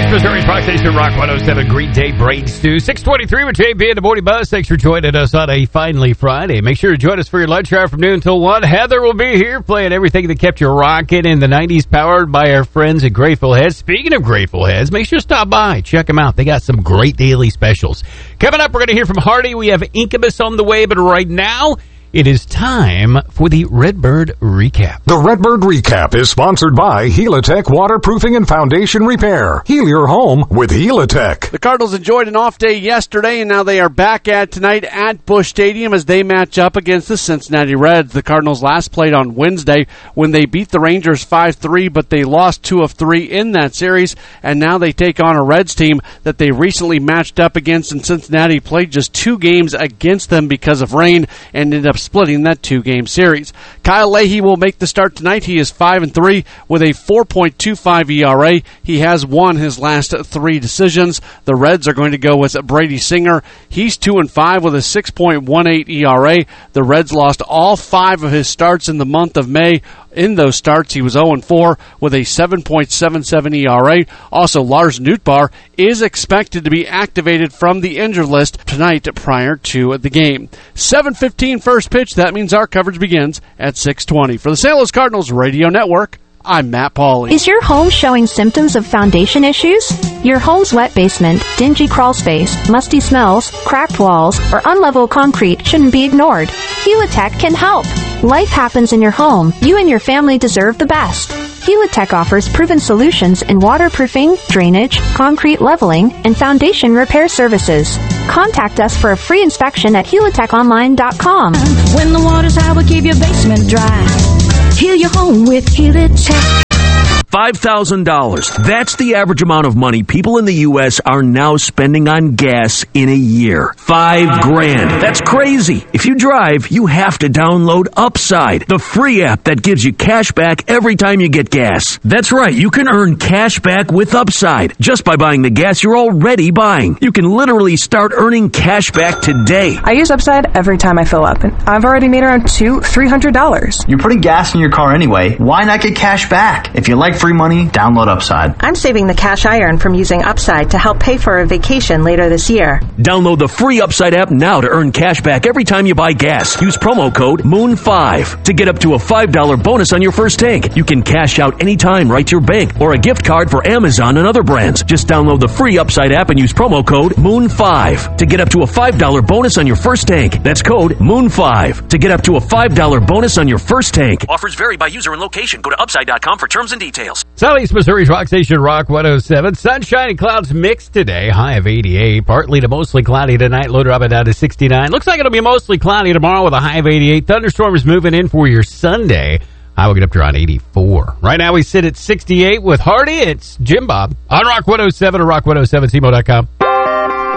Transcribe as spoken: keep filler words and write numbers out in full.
Southeast Missouri's Rock Station, Rock one oh seven, Green Day Brain Stew. six twenty-three with J B and the Morning Buzz. Thanks for joining us on a finally Friday. Make sure to join us for your lunch hour from noon until one. Heather will be here playing everything that kept you rocking in the nineties, powered by our friends at Grateful Heads. Speaking of Grateful Heads, make sure to stop by. Check them out. They got some great daily specials. Coming up, we're going to hear from Hardy. We have Incubus on the way, but right now, it is time for the Redbird Recap. The Redbird Recap is sponsored by Helitech Waterproofing and Foundation Repair. Heal your home with Helitech. The Cardinals enjoyed an off day yesterday, and now they are back at tonight at Busch Stadium as they match up against the Cincinnati Reds. The Cardinals last played on Wednesday when they beat the Rangers five three, but they lost two of three in that series, and now they take on a Reds team that they recently matched up against in Cincinnati, played just two games against them because of rain, and ended up splitting that two-game series. Kyle Leahy will make the start tonight. He is five and three with a four point two five E R A. He has won his last three decisions. The Reds are going to go with Brady Singer. He's two and five with a six point one eight E R A. The Reds lost all five of his starts in the month of May. In those starts, he was oh and four with a seven point seven seven E R A. Also, Lars Nootbaar is expected to be activated from the injured list tonight prior to the game. seven fifteen first pitch. That means our coverage begins at six twenty. For the Saint Louis Cardinals Radio Network, I'm Matt Pauley. Is your home showing symptoms of foundation issues? Your home's wet basement, dingy crawl space, musty smells, cracked walls, or unlevel concrete shouldn't be ignored. Helitech can help. Life happens in your home. You and your family deserve the best. Helitech offers proven solutions in waterproofing, drainage, concrete leveling, and foundation repair services. Contact us for a free inspection at helitech online dot com. When the water's high, we'll keep your basement dry. Heal your home with Helitech. five thousand dollars. That's the average amount of money people in the U S are now spending on gas in a year. Five grand. That's crazy. If you drive, you have to download Upside, the free app that gives you cash back every time you get gas. That's right. You can earn cash back with Upside just by buying the gas you're already buying. You can literally start earning cash back today. I use Upside every time I fill up, and I've already made around two, three hundred dollars. You're putting gas in your car anyway. Why not get cash back? If you like free money, download Upside. I'm saving the cash I earn from using Upside to help pay for a vacation later this year. Download the free Upside app now to earn cash back every time you buy gas. Use promo code moon five to get up to a five dollars bonus on your first tank. You can cash out anytime right to your bank or a gift card for Amazon and other brands. Just download the free Upside app and use promo code moon five to get up to a five dollars bonus on your first tank. That's code moon five to get up to a five dollars bonus on your first tank. Offers vary by user and location. Go to upside dot com for terms and details. Southeast Missouri's Rock Station, Rock one oh seven. Sunshine and clouds mixed today. High of eighty-eight. Partly to mostly cloudy tonight. Low dropping down to sixty-nine. Looks like it'll be mostly cloudy tomorrow with a high of eighty-eight. Thunderstorms moving in for your Sunday. I will get up to around eighty-four. Right now we sit at sixty-eight with Hardy. It's Jim Bob on Rock one oh seven or rock one oh seven C M O dot com.